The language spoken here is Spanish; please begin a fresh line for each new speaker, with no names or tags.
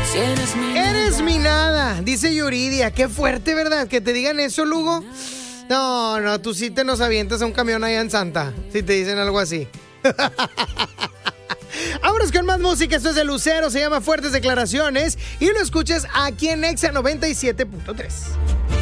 Si
Eres mi nada, dice Yuridia. Qué fuerte, ¿verdad? Que te digan eso, Lugo. No, tú sí te nos avientas a un camión allá en Santa, si te dicen algo así. Vámonos con más música. Esto es de Lucero, se llama Fuertes Declaraciones y lo escuchas aquí en Exa 97.3.